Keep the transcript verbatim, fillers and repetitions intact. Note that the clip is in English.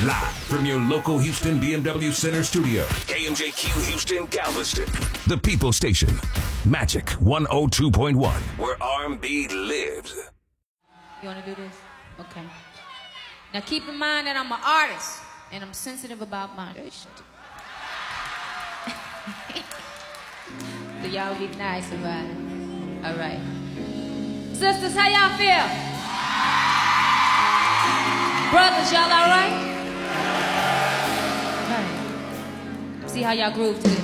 Live from your local Houston B M W Center studio. K M J Q Houston, Galveston. The People Station. Magic one oh two point one. Where R and B lives. You want to do this? Okay. Now keep in mind that I'm an artist, and I'm sensitive about my shit. So y'all be nice about it. All right. Sisters, how y'all feel? Brothers, y'all all right? All right. See how y'all groove to this.